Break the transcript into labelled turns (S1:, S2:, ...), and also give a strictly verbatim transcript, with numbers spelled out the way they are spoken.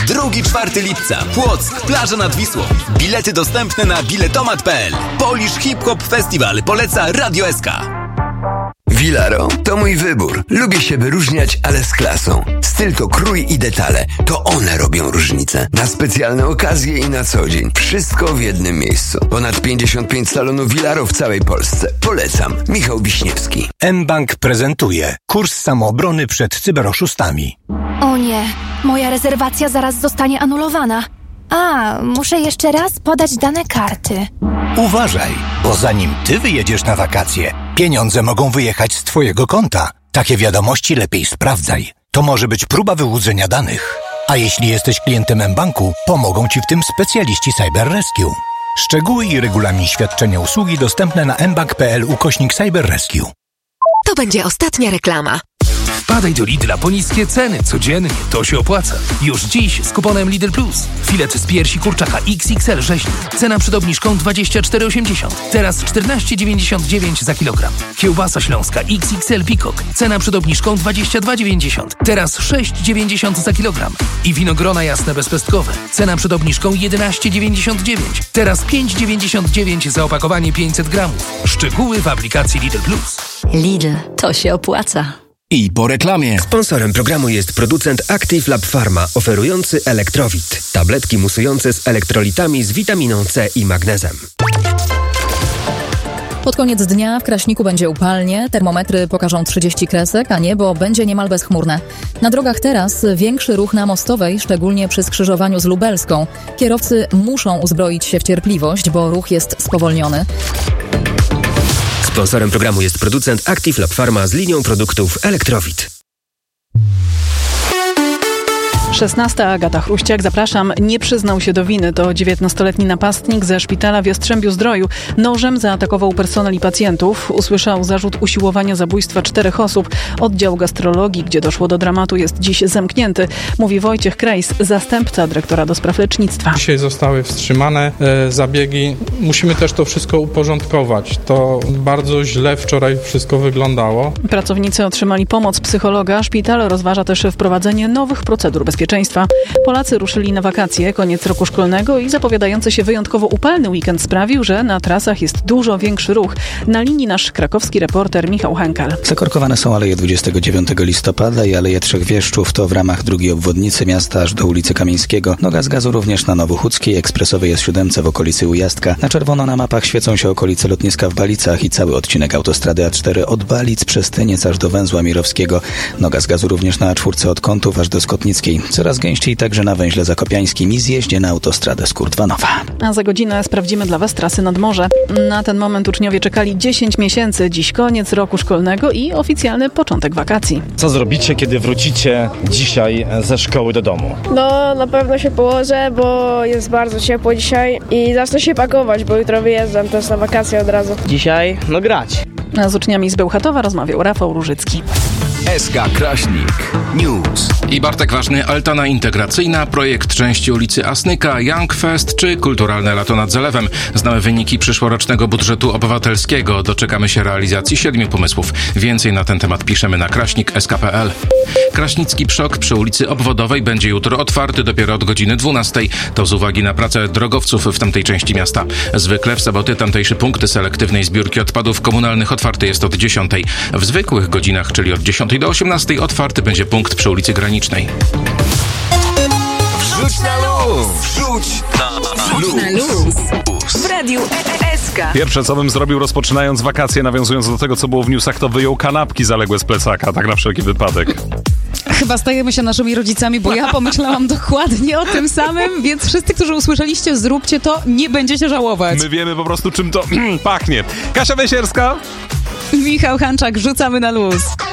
S1: drugiego do czwartego lipca. Płock, plaża nad Wisłą. Bilety dostępne na biletomat kropka p l. Polish Hip Hop Festival poleca Radio S K.
S2: Vilaro to mój wybór. Lubię się wyróżniać, ale z klasą. Styl to krój i detale. To one robią różnicę. Na specjalne okazje i na co dzień. Wszystko w jednym miejscu. Ponad pięćdziesiąt pięć salonów Vilaro w całej Polsce. Polecam. Michał Wiśniewski.
S3: mBank prezentuje kurs samoobrony przed cyberoszustami.
S4: O nie, moja rezerwacja zaraz zostanie anulowana. A, muszę jeszcze raz podać dane karty.
S3: Uważaj, bo zanim ty wyjedziesz na wakacje, pieniądze mogą wyjechać z twojego konta. Takie wiadomości lepiej sprawdzaj. To może być próba wyłudzenia danych. A jeśli jesteś klientem mBanku, pomogą ci w tym specjaliści Cyber Rescue. Szczegóły i regulamin świadczenia usługi dostępne na mbank kropka p l ukośnik Cyber Rescue.
S5: To będzie ostatnia reklama.
S6: Wpadaj do Lidla po niskie ceny. Codziennie to się opłaca. Już dziś z kuponem Lidl Plus. Filet z piersi kurczaka X X L rzeźnik. Cena przed obniżką dwadzieścia cztery osiemdziesiąt. Teraz czternaście dziewięćdziesiąt dziewięć za kilogram. Kiełbasa śląska X X L Peacock. Cena przed obniżką dwadzieścia dwa dziewięćdziesiąt. Teraz sześć dziewięćdziesiąt za kilogram. I winogrona jasne bezpestkowe. Cena przed obniżką jedenaście dziewięćdziesiąt dziewięć. Teraz pięć dziewięćdziesiąt dziewięć za opakowanie pięćset gramów. Szczegóły w aplikacji Lidl Plus.
S5: Lidl, to się opłaca.
S7: I po reklamie.
S8: Sponsorem programu jest producent Active Lab Pharma, oferujący Elektrowit. Tabletki musujące z elektrolitami z witaminą C i magnezem.
S9: Pod koniec dnia w Kraśniku będzie upalnie, termometry pokażą trzydzieści kresek, a niebo będzie niemal bezchmurne. Na drogach teraz większy ruch na Mostowej, szczególnie przy skrzyżowaniu z Lubelską. Kierowcy muszą uzbroić się w cierpliwość, bo ruch jest spowolniony.
S8: Sponsorem programu jest producent Active Lab Pharma z linią produktów Elektrowit.
S10: szesnasta Agata Chruściak, zapraszam. Nie przyznał się do winy. To dziewiętnastoletni napastnik ze szpitala w Jastrzębiu-Zdroju. Nożem zaatakował personel i pacjentów. Usłyszał zarzut usiłowania zabójstwa czterech osób. Oddział gastrologii, gdzie doszło do dramatu, jest dziś zamknięty. Mówi Wojciech Krajs, zastępca dyrektora do spraw lecznictwa.
S11: Dzisiaj zostały wstrzymane e, zabiegi. Musimy też to wszystko uporządkować. To bardzo źle wczoraj wszystko wyglądało.
S10: Pracownicy otrzymali pomoc psychologa. Szpital rozważa też wprowadzenie nowych procedur bezpieczeństwa. Polacy ruszyli na wakacje, koniec roku szkolnego i zapowiadający się wyjątkowo upalny weekend sprawił, że na trasach jest dużo większy ruch. Na linii nasz krakowski reporter Michał Henkel.
S12: Zakorkowane są aleje dwudziestego dziewiątego listopada i aleje Trzech Wieszczów. To w ramach drugiej obwodnicy miasta aż do ulicy Kamieńskiego. Noga z gazu również na Nowochódzkiej, ekspresowej jest siódemce w okolicy Ujazdka. Na czerwono na mapach świecą się okolice lotniska w Balicach i cały odcinek autostrady A cztery od Balic przez Tyniec aż do węzła Mirowskiego. Noga z gazu również na A cztery od Kątów aż do Skotnickiej. Coraz gęściej także na węźle zakopiańskim i zjeździe na autostradę Skurdwanowa.
S10: A za godzinę sprawdzimy dla Was trasy nad morze. Na ten moment uczniowie czekali dziesięć miesięcy. Dziś koniec roku szkolnego i oficjalny początek wakacji.
S13: Co zrobicie, kiedy wrócicie dzisiaj ze szkoły do domu?
S14: No, na pewno się położę, bo jest bardzo ciepło dzisiaj i zacznę się pakować, bo jutro wyjeżdżam też na wakacje od razu.
S15: Dzisiaj, no grać.
S10: A z uczniami z Bełchatowa rozmawiał Rafał Różycki.
S1: S K Kraśnik News.
S6: I Bartek Ważny, altana integracyjna, projekt części ulicy Asnyka, Young Fest czy kulturalne lato nad zalewem. Znamy wyniki przyszłorocznego budżetu obywatelskiego. Doczekamy się realizacji siedmiu pomysłów. Więcej na ten temat piszemy na kraśnik kropka s k kropka p l. Kraśnicki Przok przy ulicy Obwodowej będzie jutro otwarty dopiero od godziny dwunastej. To z uwagi na pracę drogowców w tamtej części miasta. Zwykle w soboty tamtejszy punkt selektywnej zbiórki odpadów komunalnych otwarty jest od dziesiątej. W zwykłych godzinach, czyli od dziesiątej do osiemnastej, otwarty będzie punkt przy ulicy Granicznej.
S1: Wrzuć na luz! Wrzuć na luz!
S5: Na luz. W Radiu S K.
S16: Pierwsze, co bym zrobił, rozpoczynając wakacje, nawiązując do tego, co było w newsach, to wyjął kanapki zaległe z plecaka, tak na wszelki wypadek.
S17: Chyba stajemy się naszymi rodzicami, bo ja pomyślałam dokładnie o tym samym, więc wszyscy, którzy usłyszeliście, zróbcie to, nie będziecie żałować.
S16: My wiemy po prostu, czym to pachnie. Kasia Węsierska,
S17: Michał Hanczak, rzucamy na luz.